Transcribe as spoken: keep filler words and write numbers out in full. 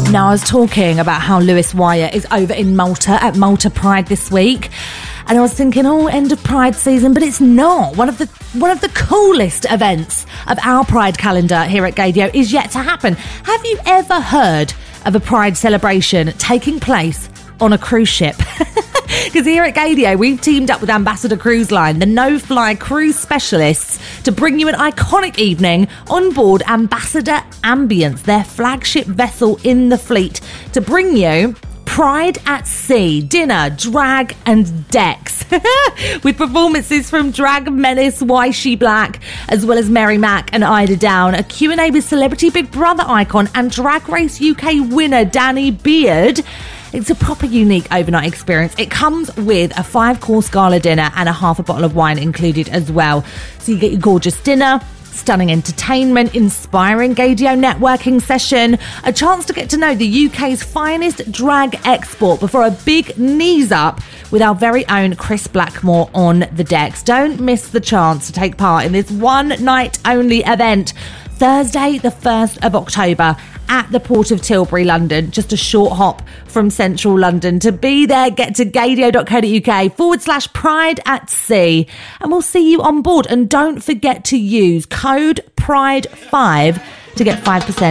Now, I was talking about how Lewis Wyatt is over in Malta at Malta Pride this week, and I was thinking, oh, end of Pride season, but it's not. One of the one of the coolest events of our Pride calendar here at Gaydio is yet to happen. Have you ever heard of a Pride celebration taking place on a cruise ship? Because here at Gaydio, we've teamed up with Ambassador Cruise Line, the no-fly cruise specialists, to bring you an iconic evening on board Ambassador Ambience, their flagship vessel in the fleet, to bring you Pride at Sea, dinner, drag and decks, with performances from drag menace Waishi Black, as well as Mary Mack and Ida Down, a Q and A with celebrity Big Brother icon and Drag Race U K winner Danny Beard. It's a proper unique overnight experience. It comes with a five-course gala dinner and a half a bottle of wine included as well. So you get your gorgeous dinner, stunning entertainment, inspiring Gaydio networking session, a chance to get to know the U K's finest drag export before a big knees up with our very own Chris Blackmore on the decks. Don't miss the chance to take part in this one-night-only event. Thursday, the first of October, at the Port of Tilbury, London, just a short hop from central London. To be there, get to gaydio.co.uk forward slash Pride at Sea, and we'll see you on board. And don't forget to use code Pride five to get five percent